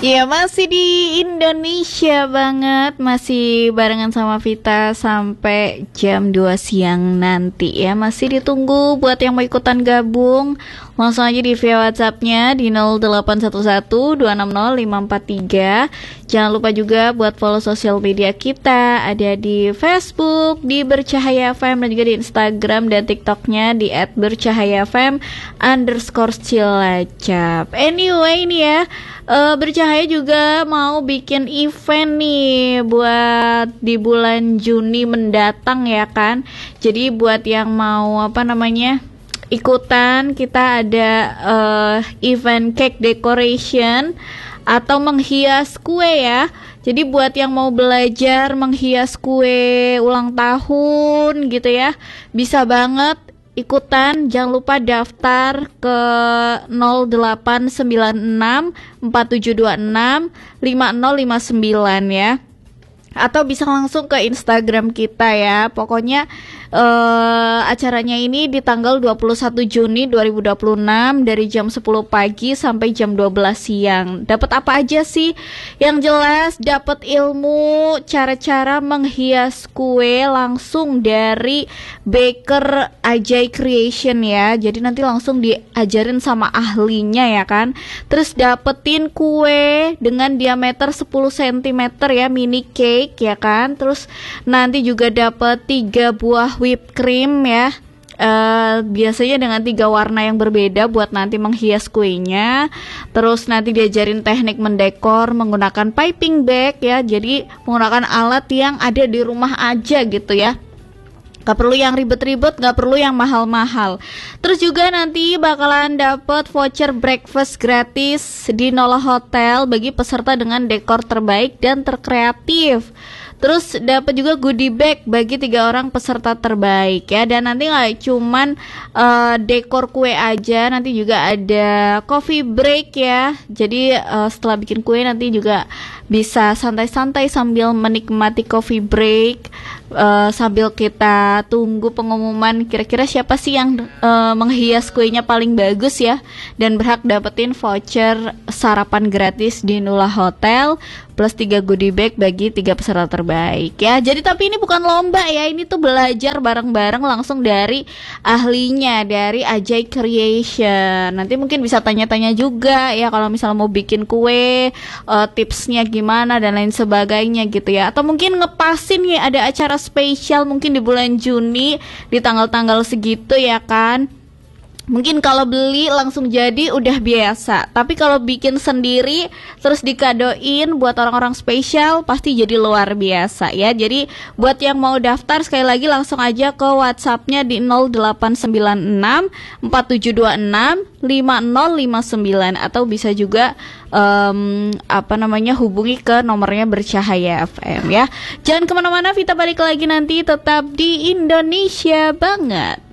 Ya masih di Indonesia banget, masih barengan sama Vita sampai jam 2 siang nanti ya. Masih ditunggu buat yang mau ikutan gabung, langsung aja di via WhatsApp-nya di 0811-260-543. Jangan lupa juga buat follow sosial media kita, ada di Facebook, di Bercahaya FM, dan juga di Instagram dan TikTok-nya di @bercahayafm_Cilacap. Anyway nih ya, Bercahaya juga mau bikin event nih buat di bulan Juni mendatang ya kan. Jadi buat yang mau ikutan, kita ada event cake decoration atau menghias kue ya. Jadi buat yang mau belajar menghias kue ulang tahun gitu ya, bisa banget ikutan. Jangan lupa daftar ke 0896 4726 5059 ya, atau bisa langsung ke Instagram kita ya. Pokoknya acaranya ini di tanggal 21 Juni 2026 dari jam 10 pagi sampai jam 12 siang. Dapat apa aja sih? Yang jelas dapat ilmu cara-cara menghias kue langsung dari Baker Ajay Creation ya. Jadi nanti langsung diajarin sama ahlinya ya kan. Terus dapetin kue dengan diameter 10 cm ya, mini cake ya kan. Terus nanti juga dapet 3 buah whipped cream ya, biasanya dengan 3 warna yang berbeda buat nanti menghias kuenya. Terus nanti diajarin teknik mendekor menggunakan piping bag ya, jadi menggunakan alat yang ada di rumah aja gitu ya. Gak perlu yang ribet-ribet, gak perlu yang mahal-mahal. Terus juga nanti bakalan dapet voucher breakfast gratis di Nola Hotel bagi peserta dengan dekor terbaik dan terkreatif. Terus dapat juga goodie bag bagi 3 orang peserta terbaik ya. Dan nanti gak cuman dekor kue aja, nanti juga ada coffee break ya. Jadi setelah bikin kue nanti juga bisa santai-santai sambil menikmati coffee break, sambil kita tunggu pengumuman kira-kira siapa sih yang menghias kuenya paling bagus ya, dan berhak dapetin voucher sarapan gratis di Nula Hotel plus 3 goodie bag bagi 3 peserta terbaik ya. Jadi tapi ini bukan lomba ya, ini tuh belajar bareng-bareng langsung dari ahlinya, dari Ajay Creation. Nanti mungkin bisa tanya-tanya juga ya kalau misalnya mau bikin kue, tipsnya gimana dan lain sebagainya gitu ya. Atau mungkin ngepasin ya, ada acara spesial mungkin di bulan Juni di tanggal-tanggal segitu ya kan. Mungkin kalau beli langsung jadi udah biasa, tapi kalau bikin sendiri terus dikadoin buat orang-orang spesial pasti jadi luar biasa ya. Jadi buat yang mau daftar sekali lagi langsung aja ke WhatsApp-nya di 0896 4726 5059 atau bisa juga hubungi ke nomornya Bercahaya FM ya. Jangan kemana-mana, Vita balik lagi nanti, tetap di Indonesia banget.